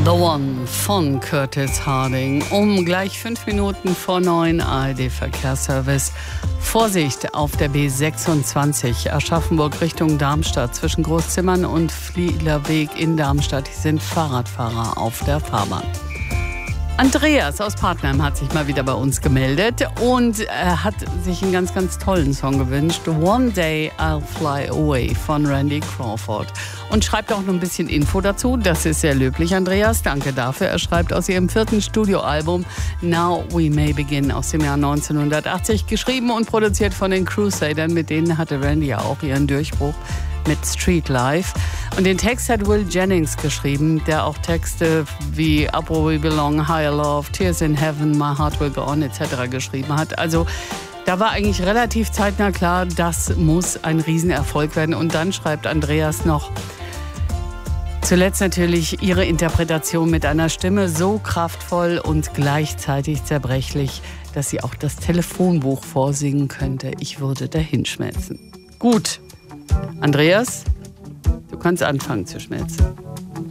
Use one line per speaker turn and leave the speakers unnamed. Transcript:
The One von Curtis Harding. Gleich 5 Minuten vor 9 ARD-Verkehrsservice. Vorsicht auf der B26 Aschaffenburg Richtung Darmstadt zwischen Großzimmern und Flielerweg in Darmstadt. Hier sind Fahrradfahrer auf der Fahrbahn. Andreas aus Partnheim hat sich mal wieder bei uns gemeldet und er hat sich einen ganz, ganz tollen Song gewünscht. One Day I'll Fly Away von Randy Crawford. Und schreibt auch noch ein bisschen Info dazu. Das ist sehr löblich, Andreas. Danke dafür. Er schreibt aus ihrem 4. Studioalbum Now We May Begin aus dem Jahr 1980. Geschrieben und produziert von den Crusaders. Mit denen hatte Randy ja auch ihren Durchbruch mit Street Life. Und den Text hat Will Jennings geschrieben, der auch Texte wie Up Where We Belong, Higher Love, Tears in Heaven, My Heart Will Go On etc. geschrieben hat. Also da war eigentlich relativ zeitnah klar, das muss ein Riesenerfolg werden. Und dann schreibt Andreas noch, zuletzt natürlich ihre Interpretation mit einer Stimme so kraftvoll und gleichzeitig zerbrechlich, dass sie auch das Telefonbuch vorsingen könnte. Ich würde dahinschmelzen. Gut, Andreas, du kannst anfangen zu schmelzen.